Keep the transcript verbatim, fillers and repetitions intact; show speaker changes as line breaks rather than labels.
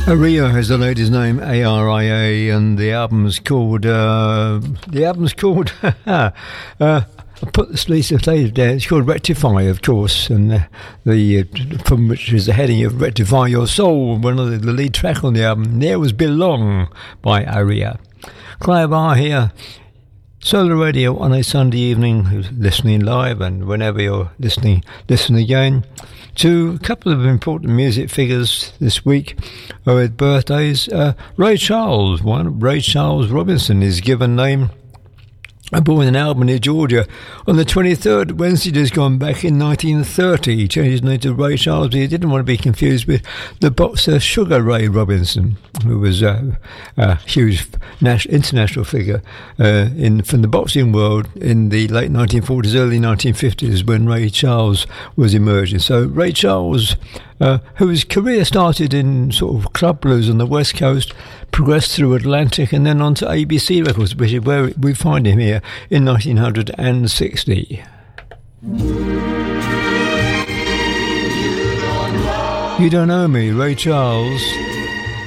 Aria is the lady's name, A R I A, and the album's called, uh, the album's called, uh, I put this Lisa Slade there, it's called Rectify, of course, and uh, the, uh, from which is the heading of Rectify Your Soul, one of the, the lead track on the album. There was Belong by Aria. Clive R here, Solar Radio on a Sunday evening, who's listening live, and whenever you're listening, listen again. To a couple of important music figures this week with birthdays. Uh, Ray Charles, one Ray Charles Robinson, his given name. Born in Albany, Georgia, on the twenty-third, Wednesday just gone back in nineteen thirty. He changed his name to Ray Charles, but he didn't want to be confused with the boxer Sugar Ray Robinson, who was uh, a huge national, international figure uh, in from the boxing world in the late nineteen forties, early nineteen fifties, when Ray Charles was emerging. So Ray Charles, uh, whose career started in sort of club blues on the West Coast, progressed through Atlantic and then on to A B C Records, which is where we find him here in nineteen sixty. You Don't Know Me, Ray Charles.